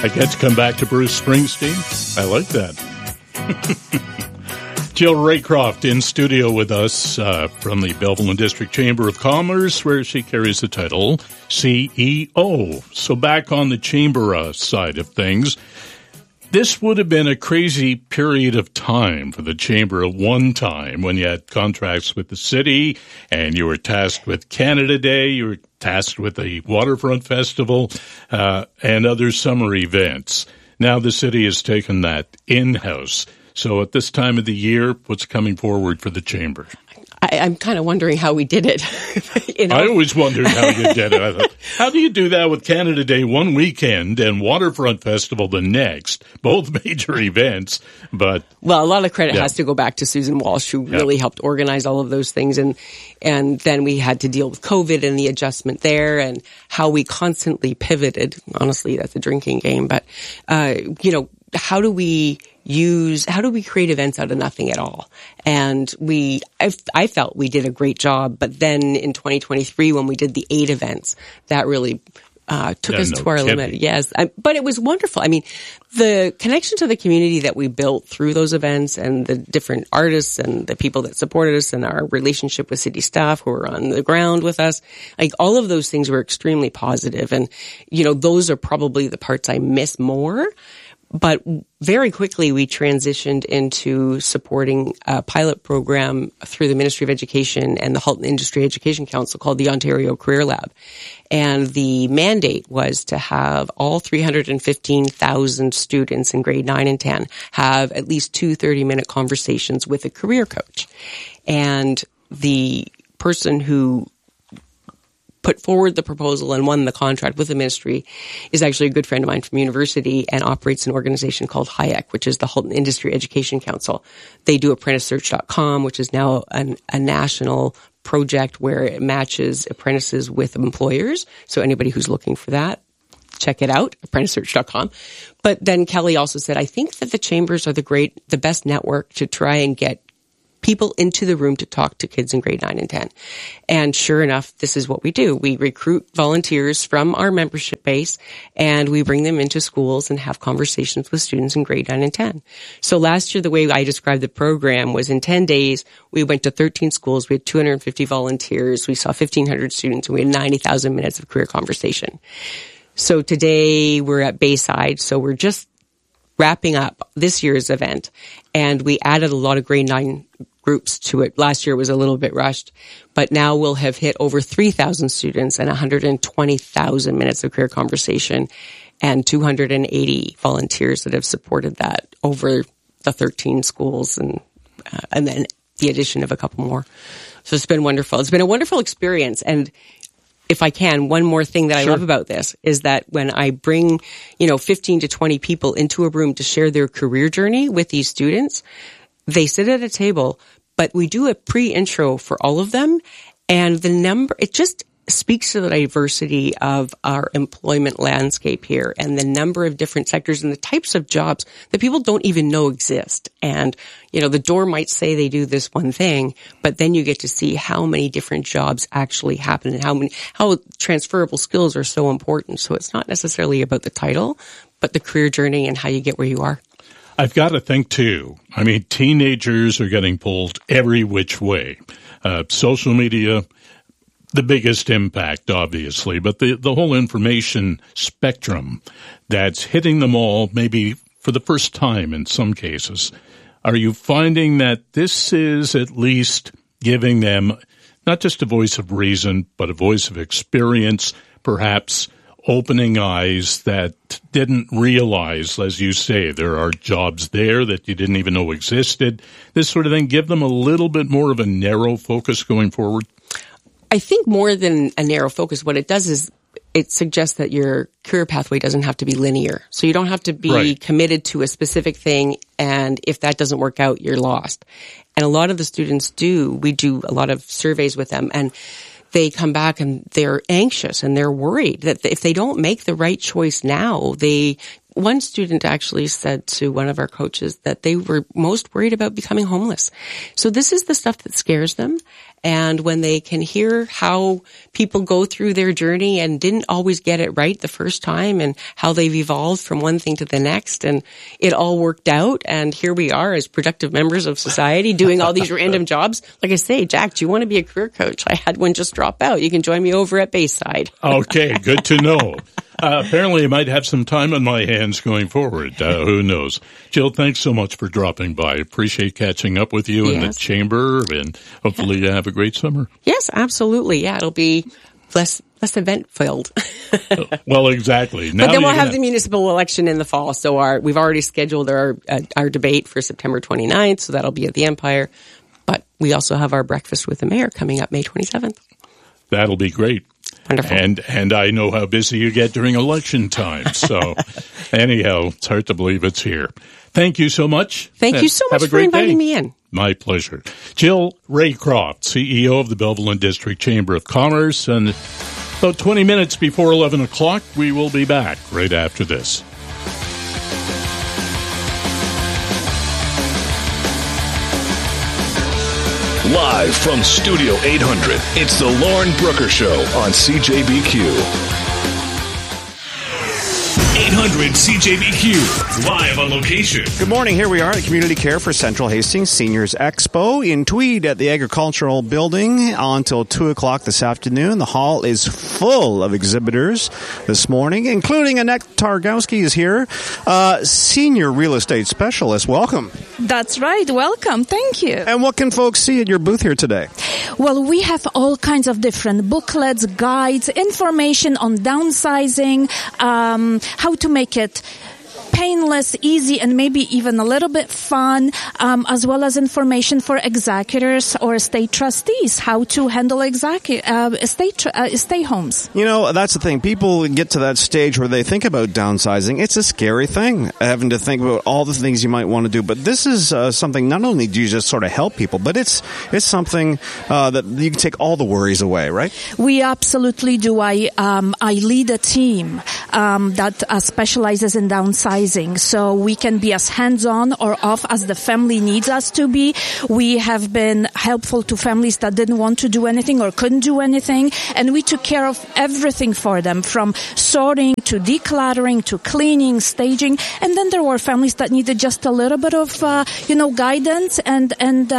I get to come back to Bruce Springsteen. I like that. Jill Raycroft in studio with us from the Belleville District Chamber of Commerce, where she carries the title CEO. So back on the chamber side of things, this would have been a crazy period of time for the chamber at one time when you had contracts with the city and you were tasked with Canada Day, you were tasked with the Waterfront Festival, and other summer events. Now the city has taken that in-house. So at this time of the year, what's coming forward for the chamber? I'm kind of wondering how we did it. I always wondered how you did it. I thought, how do you do that with Canada Day one weekend and Waterfront Festival the next? Both major events, but... Well, a lot of credit has to go back to Susan Walsh, who really helped organize all of those things. And then we had to deal with COVID and the adjustment there and how we constantly pivoted. Honestly, that's a drinking game. But, how do we create events out of nothing at all? And I felt we did a great job, but then in 2023, when we did the 8 events, that really took us to our limit. Yes. But it was wonderful. I mean, the connection to the community that we built through those events and the different artists and the people that supported us and our relationship with city staff who were on the ground with us, like all of those things were extremely positive. And, those are probably the parts I miss more. But very quickly, we transitioned into supporting a pilot program through the Ministry of Education and the Halton Industry Education Council called the Ontario Career Lab. And the mandate was to have all 315,000 students in grade 9 and 10 have at least 2 30-minute conversations with a career coach. And the person who put forward the proposal and won the contract with the ministry is actually a good friend of mine from university and operates an organization called HIEC, which is the Halton Industry Education Council. They do ApprenticeSearch.com, which is now a national project where it matches apprentices with employers. So anybody who's looking for that, check it out, ApprenticeSearch.com. But then Kelly also said, I think that the chambers are the best network to try and get people into the room to talk to kids in grade 9 and 10. And sure enough, this is what we do. We recruit volunteers from our membership base and we bring them into schools and have conversations with students in grade 9 and 10. So last year, the way I described the program was in 10 days, we went to 13 schools. We had 250 volunteers. We saw 1,500 students and we had 90,000 minutes of career conversation. So today we're at Bayside. So we're just wrapping up this year's event and we added a lot of grade 9 groups to it. Last year was a little bit rushed, but now we'll have hit over 3,000 students and 120,000 minutes of career conversation and 280 volunteers that have supported that over the 13 schools and then the addition of a couple more. So it's been wonderful. It's been a wonderful experience. And if I can, one more thing that I love about this is that when I bring, 15 to 20 people into a room to share their career journey with these students, they sit at a table, but we do a pre-intro for all of them. And it just speaks to the diversity of our employment landscape here and the number of different sectors and the types of jobs that people don't even know exist. And, the door might say they do this one thing, but then you get to see how many different jobs actually happen and how transferable skills are so important. So it's not necessarily about the title, but the career journey and how you get where you are. I've got to think, too. I mean, teenagers are getting pulled every which way. Social media, the biggest impact, obviously, but the whole information spectrum that's hitting them all, maybe for the first time in some cases. Are you finding that this is at least giving them not just a voice of reason, but a voice of experience, perhaps opening eyes that didn't realize, as you say, there are jobs there that you didn't even know existed, this sort of thing, give them a little bit more of a narrow focus going forward? I think more than a narrow focus, what it does is it suggests that your career pathway doesn't have to be linear. So you don't have to be committed to a specific thing, and if that doesn't work out, you're lost. And a lot of the students we do a lot of surveys with them, and they come back and they're anxious and they're worried that if they don't make the right choice now, one student actually said to one of our coaches that they were most worried about becoming homeless. So this is the stuff that scares them. And when they can hear how people go through their journey and didn't always get it right the first time, and how they've evolved from one thing to the next, and it all worked out, and here we are as productive members of society doing all these random jobs. Like I say, Jack, do you want to be a career coach? I had one just drop out. You can join me over at Bayside. Okay, good to know. Apparently I might have some time on my hands going forward. Who knows? Jill, thanks so much for dropping by. Appreciate catching up with you in the chamber, and hopefully you have a great summer. Yes, absolutely. Yeah, it'll be less event filled. Well, exactly. Now but then we'll have the municipal election in the fall. So we've already scheduled our debate for September 29th. So that'll be at the Empire. But we also have our breakfast with the mayor coming up May 27th. That'll be great. Wonderful. And I know how busy you get during election time. So anyhow, it's hard to believe it's here. Thank you so much. Thank you so much for inviting me in. My pleasure. Jill Raycroft, CEO of the Belvaline District Chamber of Commerce. And about 20 minutes before 11 o'clock, we will be back right after this. Live from Studio 800, it's the Lauren Brooker Show on CJBQ. 800 CJBQ, live on location. Good morning. Here we are at Community Care for Central Hastings Seniors Expo in Tweed at the Agricultural Building until 2 o'clock this afternoon. The hall is full of exhibitors this morning, including Annette Targowski is here, Senior Real Estate Specialist. Welcome. That's right. Welcome. Thank you. And what can folks see at your booth here today? Well, we have all kinds of different booklets, guides, information on downsizing, how to make it painless, easy, and maybe even a little bit fun, as well as information for executors or estate trustees, how to handle estate homes. You know, that's the thing. People get to that stage where they think about downsizing. It's a scary thing, having to think about all the things you might want to do. But this is something, not only do you just sort of help people, but it's something that you can take all the worries away, right? We absolutely do. I lead a team that specializes in downsizing. So we can be as hands-on or off as the family needs us to be. We have been helpful to families that didn't want to do anything or couldn't do anything. And we took care of everything for them, from sorting to decluttering to cleaning, staging. And then there were families that needed just a little bit of, guidance and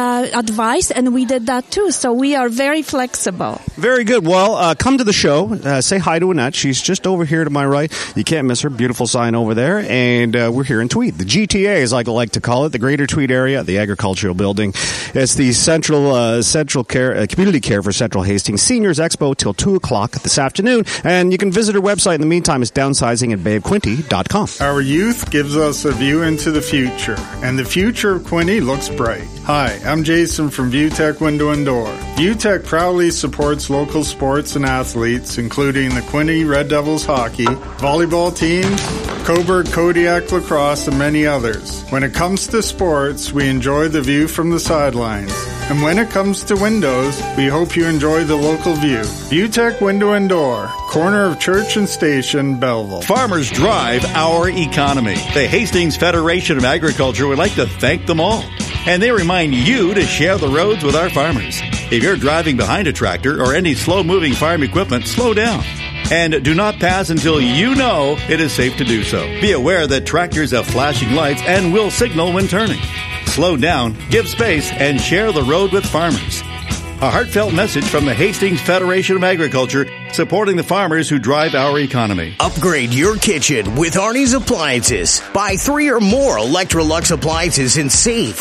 advice. And we did that too. So we are very flexible. Very good. Well, come to the show. Say hi to Annette. She's just over here to my right. You can't miss her. Beautiful sign over there. And we're here in Tweed. The GTA, as I like to call it, the Greater Tweed area, the Agricultural Building. It's the Central Care, Community Care for Central Hastings Seniors Expo till 2 o'clock this afternoon. And you can visit her website in the meantime. It's downsizing@babequinty.com. Our youth gives us a view into the future, and the future of Quinte looks bright. Hi, I'm Jason from ViewTech Window and Door. ViewTech proudly supports local sports and athletes, including the Quinte Red Devils hockey, volleyball teams, Coburg Kodiak Lacrosse, and many others. When it comes to sports, we enjoy the view from the sidelines. And when it comes to windows, we hope you enjoy the local view. ViewTech Window and Door, corner of Church and Station, Belleville. Farmers drive our economy. The Hastings Federation of Agriculture would like to thank them all. And they remind you to share the roads with our farmers. If you're driving behind a tractor or any slow-moving farm equipment, slow down. And do not pass until you know it is safe to do so. Be aware that tractors have flashing lights and will signal when turning. Slow down, give space, and share the road with farmers. A heartfelt message from the Hastings Federation of Agriculture, supporting the farmers who drive our economy. Upgrade your kitchen with Arnie's Appliances. Buy 3 or more Electrolux appliances and save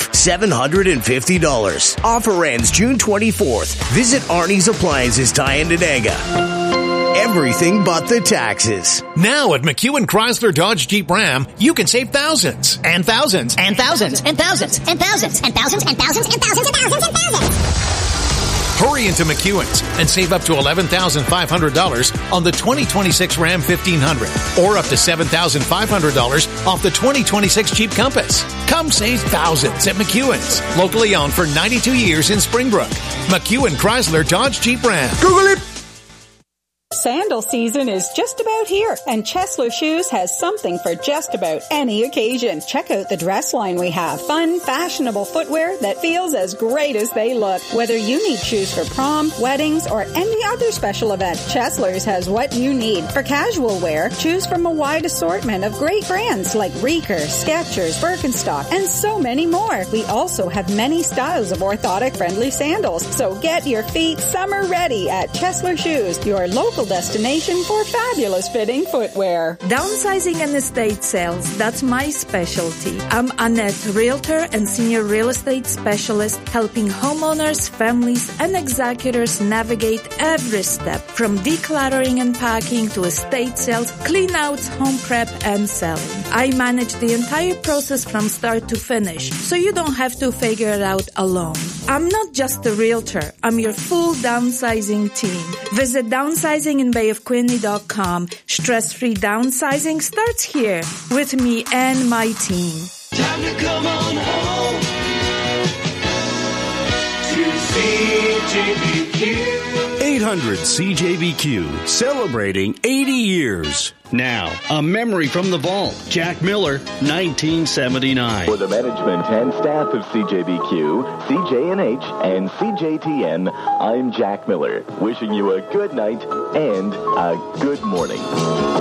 $750. Offer ends June 24th. Visit Arnie's Appliances, Tyandanega. Everything but the taxes. Now at McEwen Chrysler Dodge Jeep Ram, you can save thousands and thousands and thousands and thousands and thousands and thousands and thousands and thousands and thousands and thousands. Hurry into McEwen's and save up to $11,500 on the 2026 Ram 1500 or up to $7,500 off the 2026 Jeep Compass. Come save thousands at McEwen's, locally owned for 92 years in Springbrook. McEwen Chrysler Dodge Jeep Ram. Google it! Sandal season is just about here, and Chesler Shoes has something for just about any occasion. Check out the dress line we have. Fun, fashionable footwear that feels as great as they look. Whether you need shoes for prom, weddings, or any other special event, Chesler's has what you need. For casual wear, choose from a wide assortment of great brands like Reeker, Skechers, Birkenstock, and so many more. We also have many styles of orthotic-friendly sandals, so get your feet summer ready at Chesler Shoes, your local destination for fabulous fitting footwear. Downsizing and estate sales, that's my specialty. I'm Annette, realtor and senior real estate specialist, helping homeowners, families, and executors navigate every step from decluttering and packing to estate sales, clean outs, home prep, and selling. I manage the entire process from start to finish, so you don't have to figure it out alone. I'm not just a realtor, I'm your full downsizing team. Visit downsizingInBayofQuinte.com. Stress-free downsizing starts here with me and my team. Time to come on home to CJBQ. 800 CJBQ, celebrating 80 years. Now, a memory from the vault. Jack Miller, 1979. For the management and staff of CJBQ, CJNH, and CJTN, I'm Jack Miller, wishing you a good night and a good morning.